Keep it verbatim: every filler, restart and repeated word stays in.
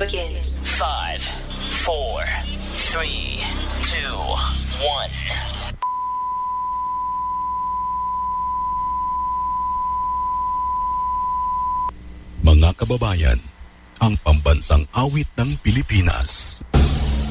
begins. Five, four, three, two, one. Mga kababayan, ang pambansang awit ng Pilipinas.